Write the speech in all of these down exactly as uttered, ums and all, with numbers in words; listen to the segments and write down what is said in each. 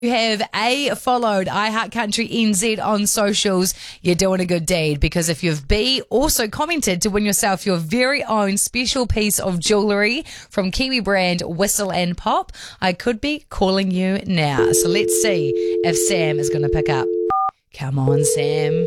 You have A, followed iHeartCountry N Z on socials, you're doing a good deed, because if you've B, also commented to win yourself your very own special piece of jewellery from Kiwi brand Whistle and Pop, I could be calling you now. So let's see if Sam is going to pick up. Come on, Sam.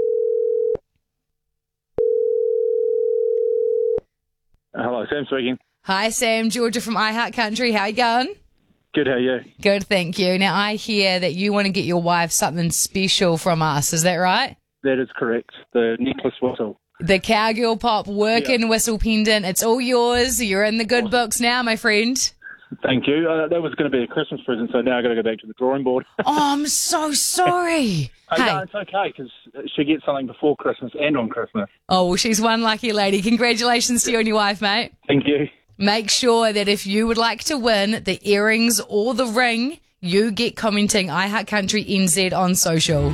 Hello, Sam speaking. Hi, Sam. Georgia from iHeartCountry. How you going? Good, how are you? Good, thank you. Now, I hear that you want to get your wife something special from us. Is that right? That is correct. The necklace whistle. The Cowgirl Pop working yeah. whistle pendant. It's all yours. You're in the good awesome. books now, my friend. Thank you. Uh, that was going to be a Christmas present, so now I've got to go back to the drawing board. Oh, I'm so sorry. Hey, hey. No, it's okay, because she gets something before Christmas and on Christmas. Oh, well, she's one lucky lady. Congratulations to you and your wife, mate. Thank you. Make sure that if you would like to win the earrings or the ring, you get commenting iHeartCountry N Z on social.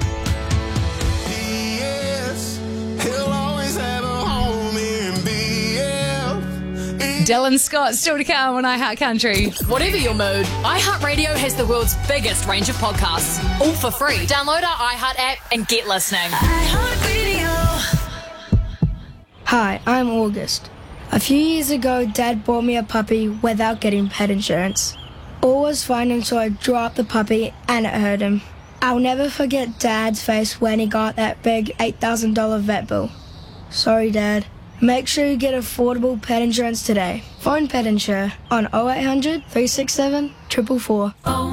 Yes, he'll always have a home in B F. Dylan Scott, still to come on iHeartCountry. Whatever your mood, iHeartRadio has the world's biggest range of podcasts, all for free. Download our iHeart app and get listening. Hi, I'm August. A few years ago, Dad bought me a puppy without getting pet insurance. All was fine until I dropped the puppy and it hurt him. I'll never forget Dad's face when he got that big eight thousand dollars vet bill. Sorry, Dad. Make sure you get affordable pet insurance today. Phone Pet Insure on oh eight hundred, three six seven, four four four.